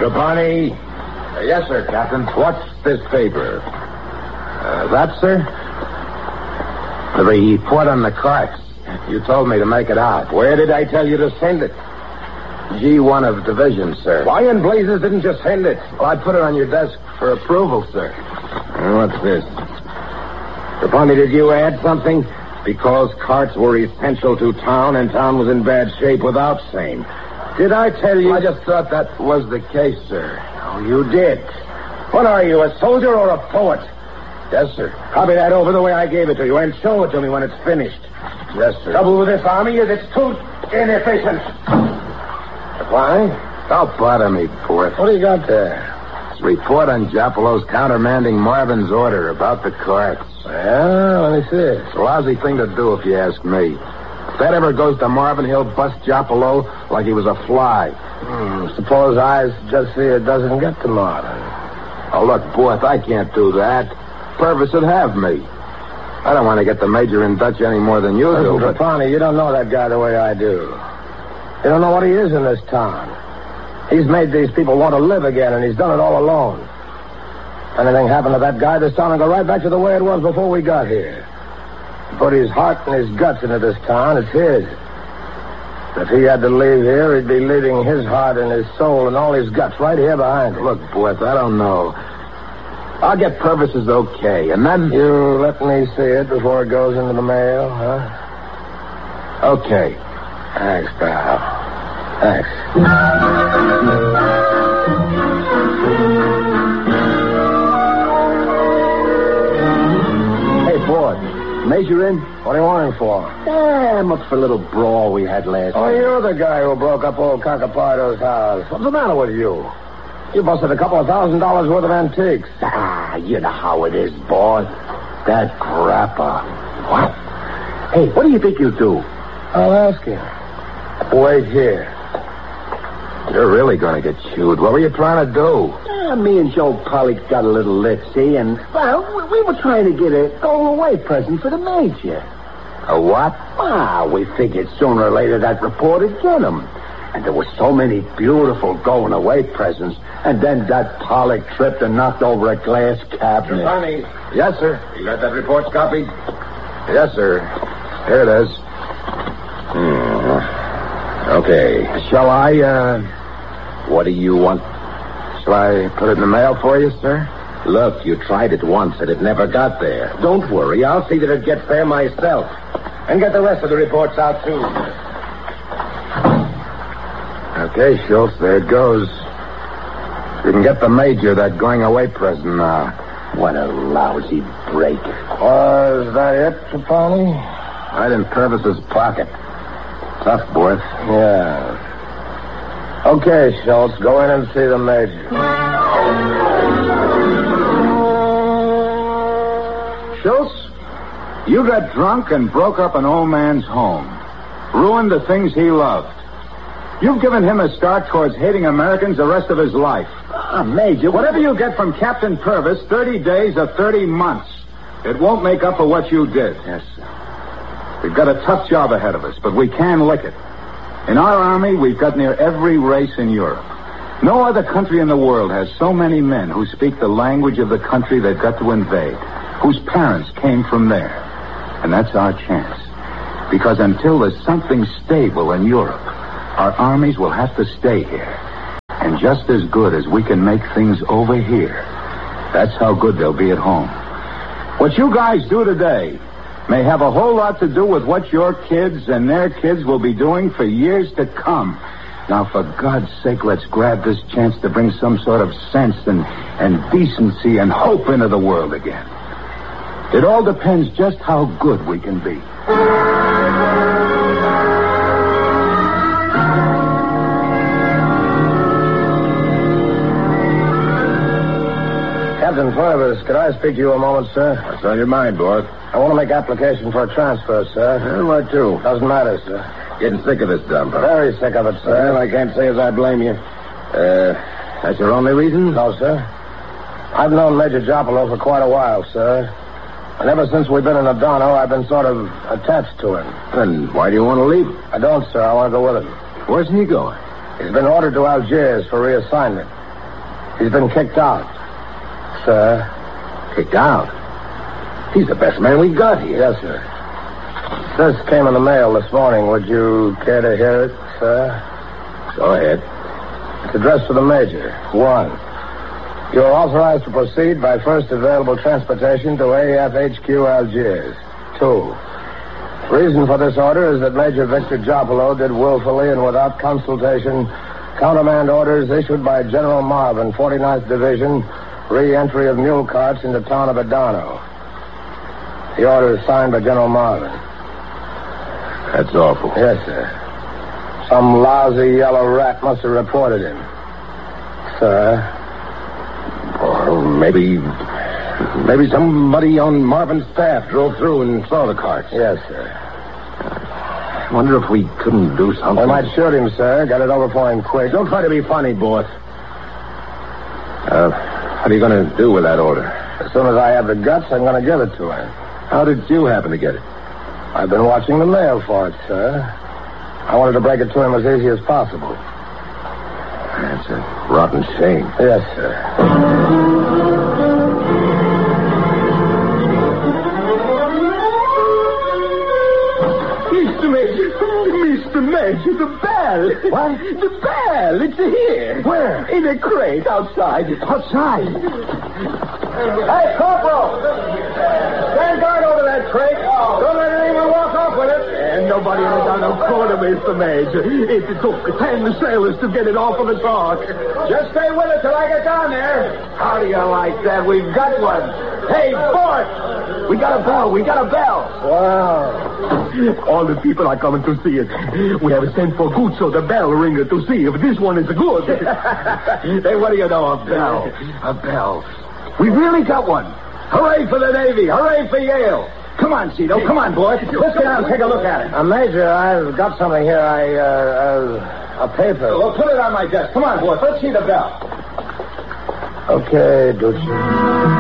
Trapani? Yes, sir, Captain. What's this paper? That, sir? The report on the carts. You told me to make it out. Where did I tell you to send it? G1 of division, sir. Why in blazes didn't you send it? Well, I put it on your desk for approval, sir. What's this? Trapani, did you add something? Because carts were essential to town and town was in bad shape without same. Did I tell you? I just thought that was the case, sir. Oh, you did. What are you, a soldier or a poet? Yes, sir. Copy that over the way I gave it to you and show it to me when it's finished. Yes, sir. Trouble with this army is it's too inefficient. Why? Don't bother me, Port. What do you got there? It's a report on Japalo's countermanding Marvin's order about the carts. Well, let me see it. It's a lousy thing to do, if you ask me. If that ever goes to Marvin, he'll bust Japalo like he was a fly. Suppose I just see it doesn't get to Marvin. Oh, look, Borth, I can't do that. Purvis would have me. I don't want to get the major in Dutch any more than you do, but... Trapani, you don't know that guy the way I do. You don't know what he is in this town. He's made these people want to live again, and he's done it all alone. If anything happened to that guy, this town will go right back to the way it was before we got here. He put his heart and his guts into this town. It's his. If he had to leave here, he'd be leaving his heart and his soul and all his guts right here behind him. Look, Borth, I don't know. I'll get Purvis's okay, and then... You let me see it before it goes into the mail, huh? Okay. Thanks, pal. Thanks. Hey, Ford. Major in? What are you wanting for? I'm up for a little brawl we had last Oh, night. you're the guy who broke up old Cacapardo's house. What's the matter with you? You busted a couple of $1,000 worth of antiques. You know how it is, boss. That crapper. What? Hey, what do you think you'll do? I'll ask him. Wait here. You're really going to get chewed. What were you trying to do? Me and Joe Pollock got a little lit, see? And, well, we were trying to get a going-away present for the major. A what? Well, we figured sooner or later that report would get him. And there were so many beautiful going-away presents. And then that Pollock tripped and knocked over a glass cabinet. Trapani. Yes, sir. You got that report copied? Yes, sir. Here it is. Okay. Shall I, what do you want? Shall I put it in the mail for you, sir? Look, you tried it once and it never got there. Don't worry. I'll see that it gets there myself. And get the rest of the reports out, too. Okay, Schultz, there it goes. You can get the major that going-away present now. What a lousy break. Was that it, Trapani? Right in Purvis's pocket. Tough, Borth. Yeah. Okay, Schultz, go in and see the major. Schultz, you got drunk and broke up an old man's home. Ruined the things he loved. You've given him a start towards hating Americans the rest of his life. Major, Whatever you get from Captain Purvis, 30 days or 30 months, it won't make up for what you did. Yes, sir. We've got a tough job ahead of us, but we can lick it. In our army, we've got near every race in Europe. No other country in the world has so many men who speak the language of the country they've got to invade, whose parents came from there. And that's our chance. Because until there's something stable in Europe, our armies will have to stay here. And just as good as we can make things over here, that's how good they'll be at home. What you guys do today may have a whole lot to do with what your kids and their kids will be doing for years to come. Now, for God's sake, let's grab this chance to bring some sort of sense and decency and hope into the world again. It all depends just how good we can be. Captain Purvis, could I speak to you a moment, sir? What's on your mind, Borth? I want to make application for a transfer, sir. Where to? Doesn't matter, sir. Getting sick of this dump, huh? Very sick of it, sir. Well, I can't say as I blame you. That's your only reason? No, sir. I've known Major Japalo for quite a while, sir. And ever since we've been in Adano, I've been sort of attached to him. Then why do you want to leave? I don't, sir. I want to go with him. Where's he going? He's been ordered to Algiers for reassignment. He's been kicked out, sir. Kicked out? He's the best man we got here. Yes, sir. This came in the mail this morning. Would you care to hear it, sir? Go ahead. It's addressed to the Major. 1. You are authorized to proceed by first available transportation to AFHQ Algiers. 2. Reason for this order is that Major Victor Jopolo did willfully and without consultation countermand orders issued by General Marvin, 49th Division, re-entry of mule carts in the town of Adano. The order is signed by General Marvin. That's awful. Yes, sir. Some lousy yellow rat must have reported him. Sir? Or maybe somebody on Marvin's staff drove through and saw the carts. Yes, sir. I wonder if we couldn't do something. We might shoot him, sir. Get it over for him quick. Don't try to be funny, boss. What are you going to do with that order? As soon as I have the guts, I'm going to give it to him. How did you happen to get it? I've been watching the mail for it, sir. I wanted to break it to him as easy as possible. That's a rotten shame. Yes, sir. Mr. Major, the bell. What? The bell. It's here. Where? In a crate outside. Outside? Hey, Corporal! Stand guard over that crate. Don't let anyone walk off with it. And nobody in the corner, Mr. Major. It took 10 sailors to get it off of the dock. Just stay with it till I get down there. How do you like that? We've got one. Hey, Bort! We got a bell. Wow. All the people are coming to see it. We have sent for Guzzo, the bell ringer, to see if this one is good. Hey, what do you know? A bell. A bell. We really got one. Hooray for the Navy. Hooray for Yale. Come on, Cito. Come on, boy. Let's get out and take a look at it. Major, I've got something here. A paper. Well, put it on my desk. Come on, boy. Let's see the bell. Okay, Ducci.